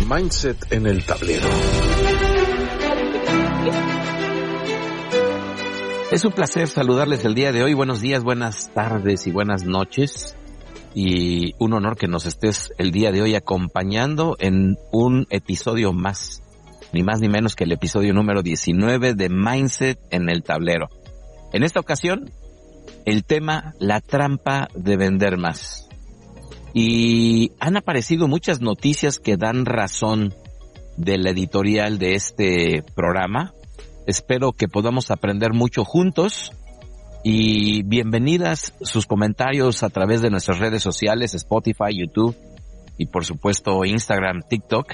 Mindset en el tablero. Es un placer saludarles el día de hoy. Buenos días, buenas tardes y buenas noches. Y un honor que nos estés el día de hoy acompañando en un episodio más, ni más ni menos que el episodio número 19 de Mindset en el tablero. En esta ocasión, el tema, la trampa de vender más. Y han aparecido muchas noticias que dan razón del editorial de este programa. Espero que podamos aprender mucho juntos y bienvenidas sus comentarios a través de nuestras redes sociales, Spotify, YouTube y por supuesto Instagram, TikTok.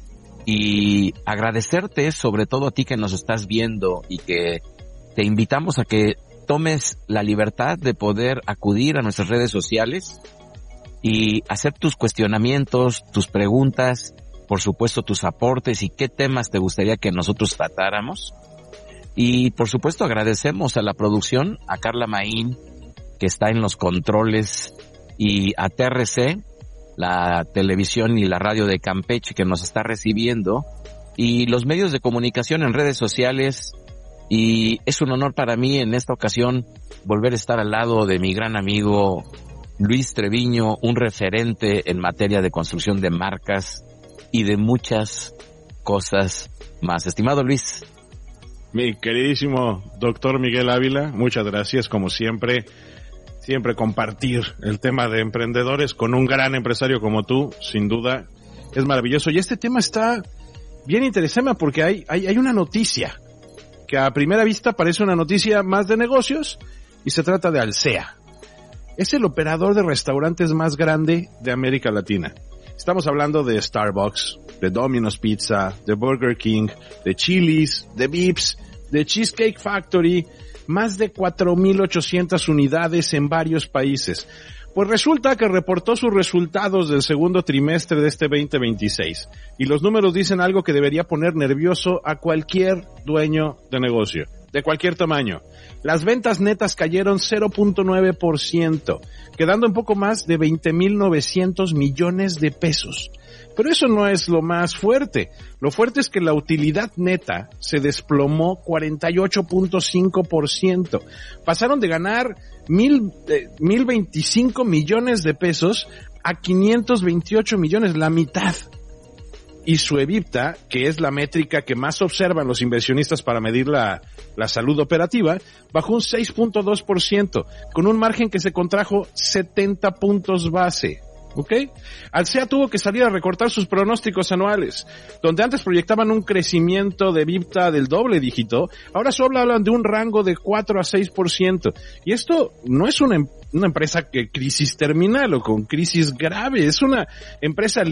Y agradecerte sobre todo a ti que nos estás viendo y que te invitamos a que tomes la libertad de poder acudir a nuestras redes sociales y hacer tus cuestionamientos, tus preguntas, por supuesto tus aportes y qué temas te gustaría que nosotros tratáramos. Y por supuesto agradecemos a la producción, a Carla Maín, que está en los controles, y a TRC, la televisión y la radio de Campeche, que nos está recibiendo, y los medios de comunicación en redes sociales. Y es un honor para mí en esta ocasión volver a estar al lado de mi gran amigo Luis Treviño, un referente en materia de construcción de marcas y de muchas cosas más. Estimado Luis. Mi queridísimo doctor Miguel Ávila, muchas gracias, como siempre compartir el tema de emprendedores con un gran empresario como tú, sin duda, es maravilloso. Y este tema está bien interesante porque hay una noticia que a primera vista parece una noticia más de negocios y se trata de Alsea. Es el operador de restaurantes más grande de América Latina. Estamos hablando de Starbucks, de Domino's Pizza, de Burger King, de Chili's, de Vips, de Cheesecake Factory, más de 4,800 unidades en varios países. Pues resulta que reportó sus resultados del segundo trimestre de este 2026. Y los números dicen algo que debería poner nervioso a cualquier dueño de negocio, de cualquier tamaño. Las ventas netas cayeron 0.9%, quedando un poco más de 20,900 millones de pesos. Pero eso no es lo más fuerte. Lo fuerte es que la utilidad neta se desplomó 48.5%. Pasaron de ganar 1,025 millones de pesos a 528 millones, la mitad. Y su EBITDA, que es la métrica que más observan los inversionistas para medir la salud operativa, bajó un 6.2%, con un margen que se contrajo 70 puntos base. ¿Ok? Alsea tuvo que salir a recortar sus pronósticos anuales, donde antes proyectaban un crecimiento de EBITDA del doble dígito, ahora solo hablan de un rango de 4 a 6%. Y esto no es una empresa que crisis terminal o con crisis grave, es una empresa